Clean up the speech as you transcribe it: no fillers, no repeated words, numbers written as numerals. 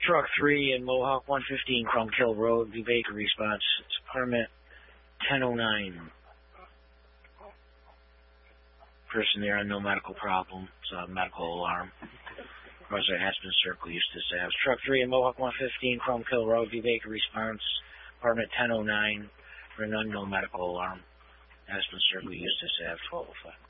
Truck 3 in Mohawk 115 Crum Kill Road, View Baker response. It's permit 1009. Person there, no medical problem. It's a medical alarm. Resident has been circle used to SAVs. Truck 3 in Mohawk 115 Crum Kill Road, View Baker response. Permit 1009 for an unknown medical alarm. Has been circle used to SAV 1205.